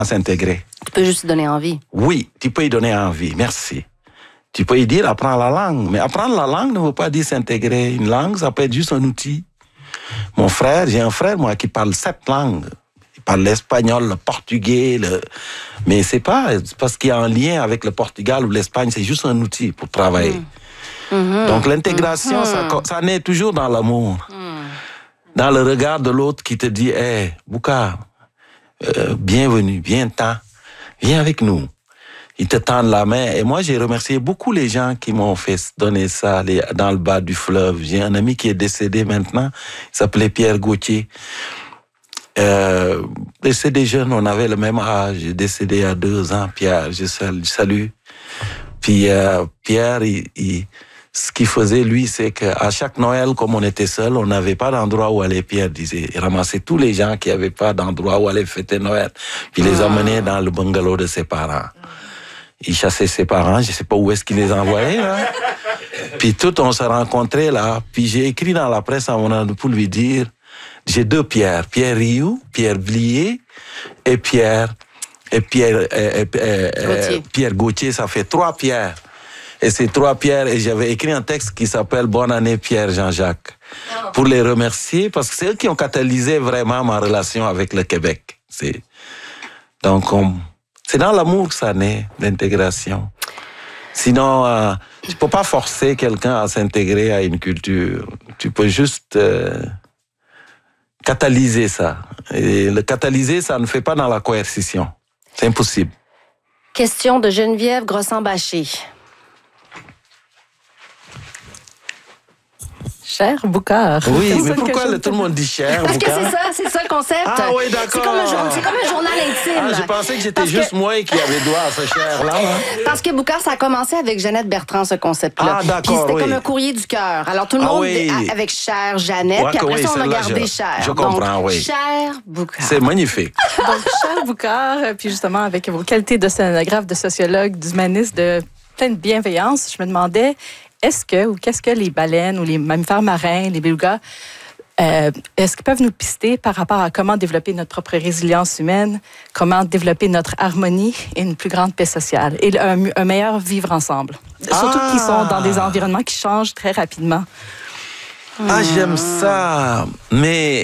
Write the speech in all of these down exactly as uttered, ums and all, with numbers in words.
à s'intégrer. Tu peux juste lui donner envie. Oui, tu peux lui donner envie. Merci. Tu peux lui dire apprends la langue. Mais apprendre la langue ne veut pas dire s'intégrer. Une langue, ça peut être juste un outil. Mon frère, j'ai un frère, moi, qui parle sept langues. Il parle l'espagnol, le portugais, le... mais c'est pas parce qu'il y a un lien avec le Portugal ou l'Espagne, c'est juste un outil pour travailler. Mmh. Mmh. Donc l'intégration, mmh. ça, ça naît toujours dans l'amour. Mmh. Dans le regard de l'autre qui te dit, hé, hey, Bouka, euh, bienvenue, viens-t'en, viens avec nous. Ils te tendent la main. Et moi, j'ai remercié beaucoup les gens qui m'ont fait donner ça les, dans le bas du fleuve. J'ai un ami qui est décédé maintenant, il s'appelait Pierre Gauthier. Euh, décédé jeune, on avait le même âge, décédé il y a deux ans, Pierre, je salue. Puis euh, Pierre, il, il, ce qu'il faisait, lui, c'est qu'à chaque Noël, comme on était seul, on n'avait pas d'endroit où aller, Pierre disait. Il ramassait tous les gens qui n'avaient pas d'endroit où aller fêter Noël, puis les emmenait dans le bungalow de ses parents. Il chassait ses parents, je ne sais pas où est-ce qu'il les envoyait, là. Puis tout, on se rencontrait là, puis j'ai écrit dans la presse à mon âge pour lui dire, j'ai deux Pierre, Pierre Rioux, Pierre Blier et Pierre et Pierre et, et, et, Gauthier. Pierre Gauthier, ça fait trois Pierre. Et ces trois Pierre, et j'avais écrit un texte qui s'appelle Bonne année Pierre Jean-Jacques pour les remercier parce que c'est eux qui ont catalysé vraiment ma relation avec le Québec. C'est donc on, c'est dans l'amour que ça naît, l'intégration. Sinon, euh, tu peux pas forcer quelqu'un à s'intégrer à une culture. Tu peux juste euh, catalyser ça. Et le catalyser, ça ne fait pas dans la coercition. C'est impossible. Question de Geneviève Grossan-Bachée. Cher Boucard. Oui, mais pourquoi le, tout le monde dit cher, Parce Boucard? que c'est ça, c'est ça le concept. Ah oui, d'accord. C'est comme, un, c'est comme un journal intime. Ah, je pensais que j'étais Parce juste que... moi qui avait droit à ce cher-là. Hein? Parce que Boucard, ça a commencé avec Jeannette Bertrand, ce concept-là. Ah, d'accord, Puis c'était oui. comme un courrier du cœur. Alors tout le Ah, monde oui. a, avec cher Jeannette, Ouais, puis après oui, ça, on a celle-là, gardé je- cher. je comprends, Donc, oui. cher Boucard. C'est magnifique. Donc, cher Boucard, puis justement, avec vos qualités de scénographe, de sociologue, d'humaniste, de plein de bienveillance, je me demandais, est-ce que, ou qu'est-ce que les baleines ou les mammifères marins, les belugas, Euh, est-ce qu'ils peuvent nous pister par rapport à comment développer notre propre résilience humaine, comment développer notre harmonie et une plus grande paix sociale et un, un meilleur vivre ensemble? Surtout Ah! qu'ils sont dans des environnements qui changent très rapidement. Ah, j'aime ça. Mais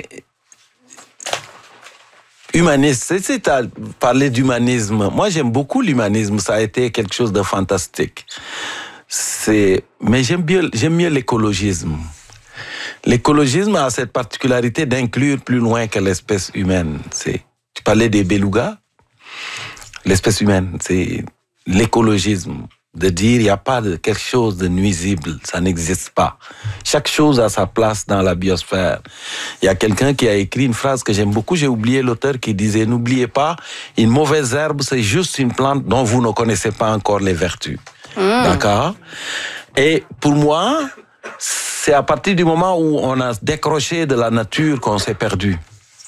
humaniste, tu sais, tu as parlé d'humanisme. Moi, j'aime beaucoup l'humanisme. Ça a été quelque chose de fantastique. C'est... Mais j'aime mieux, j'aime mieux l'écologisme. L'écologisme a cette particularité d'inclure plus loin que l'espèce humaine. C'est, tu parlais des belugas, l'espèce humaine, c'est l'écologisme, de dire il n'y a pas de quelque chose de nuisible, ça n'existe pas. Chaque chose a sa place dans la biosphère. Il y a quelqu'un qui a écrit une phrase que j'aime beaucoup, j'ai oublié l'auteur, qui disait « N'oubliez pas, une mauvaise herbe, c'est juste une plante dont vous ne connaissez pas encore les vertus. Mmh. » D'accord? Et pour moi, c'est à partir du moment où on a décroché de la nature qu'on s'est perdu.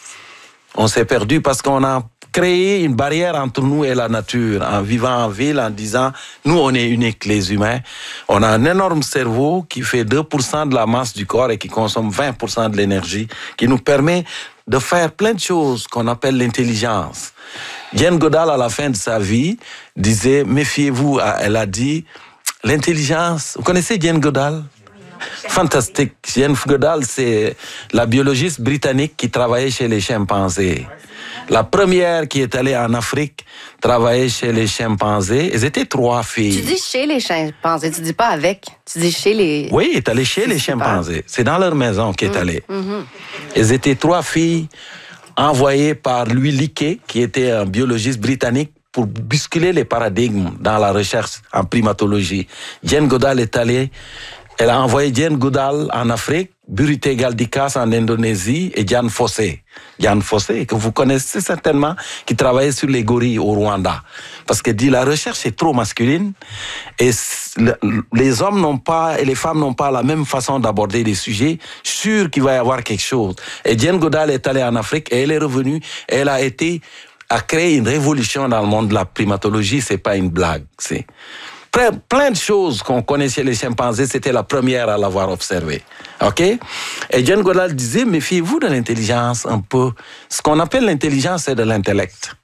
On s'est perdu parce qu'on a créé une barrière entre nous et la nature en vivant en ville, en disant nous on est uniques les humains. On a un énorme cerveau qui fait deux pour cent de la masse du corps et qui consomme vingt pour cent de l'énergie, qui nous permet de faire plein de choses qu'on appelle l'intelligence. Jane Goodall, à la fin de sa vie, disait méfiez-vous. Elle a dit l'intelligence. Vous connaissez Jane Goodall? Fantastique. Jane Goodall, c'est la biologiste britannique qui travaillait chez les chimpanzés. La première qui est allée en Afrique travailler chez les chimpanzés. Elles étaient trois filles. Tu dis chez les chimpanzés, tu dis pas avec. Tu dis chez les... Oui, elle est allée chez c'est les super. chimpanzés. C'est dans leur maison qu'elle est Mmh, allée. mmh. Elles étaient trois filles envoyées par Louis Leakey, qui était un biologiste britannique, pour bousculer les paradigmes dans la recherche en primatologie. Jane Goodall est allée... Elle a envoyé Jane Goodall en Afrique, Burite Galdikas en Indonésie et Diane Fossé. Diane Fossé, que vous connaissez certainement, qui travaillait sur les gorilles au Rwanda. Parce qu'elle dit la recherche est trop masculine et les hommes n'ont pas et les femmes n'ont pas la même façon d'aborder les sujets. Sûr qu'il va y avoir quelque chose. Et Diane Goodall est allée en Afrique et elle est revenue. Et elle a été à créer une révolution dans le monde de la primatologie. C'est pas une blague. C'est Plein, plein de choses qu'on connaissait les chimpanzés, c'était la première à l'avoir observé. OK? Et Jane Goodall disait, méfiez-vous de l'intelligence un peu. Ce qu'on appelle l'intelligence, c'est de l'intellect.